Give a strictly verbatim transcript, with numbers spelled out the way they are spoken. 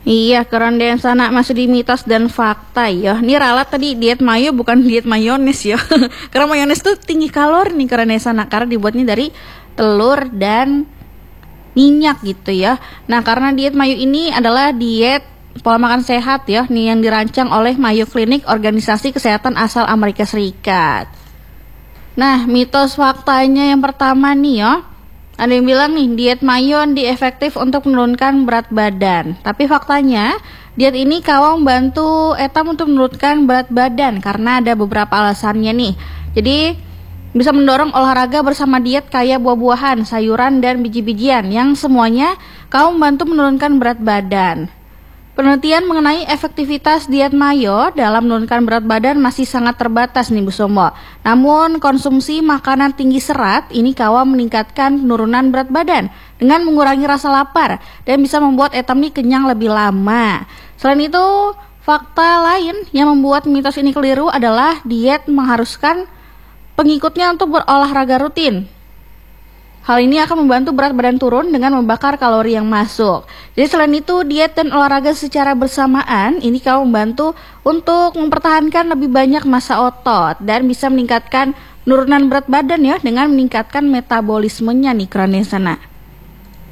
Iya, keren deh sana masih di mitos dan fakta ya. Ini ralat tadi diet mayo bukan diet mayones ya. Karena mayones tuh tinggi kalori nih keren deh sana karena dibuatnya dari telur dan minyak gitu ya. Nah, karena diet mayo ini adalah diet pola makan sehat ya, nih yang dirancang oleh Mayo Clinic, organisasi kesehatan asal Amerika Serikat. Nah, mitos faktanya yang pertama nih ya. Ada yang bilang nih, diet mayo di efektif untuk menurunkan berat badan. Tapi faktanya, diet ini kawan membantu etam untuk menurunkan berat badan karena ada beberapa alasannya nih. Jadi, bisa mendorong olahraga bersama diet kaya buah-buahan, sayuran, dan biji-bijian yang semuanya kawan membantu menurunkan berat badan. Penelitian mengenai efektivitas diet mayo dalam menurunkan berat badan masih sangat terbatas nih Bu Somo. Namun konsumsi makanan tinggi serat ini kawan meningkatkan penurunan berat badan dengan mengurangi rasa lapar dan bisa membuat etam ini kenyang lebih lama. Selain itu, fakta lain yang membuat mitos ini keliru adalah diet mengharuskan pengikutnya untuk berolahraga rutin. Hal ini akan membantu berat badan turun dengan membakar kalori yang masuk. Jadi selain itu, diet dan olahraga secara bersamaan ini kamu membantu untuk mempertahankan lebih banyak massa otot dan bisa meningkatkan penurunan berat badan ya dengan meningkatkan metabolismenya nih keren sana.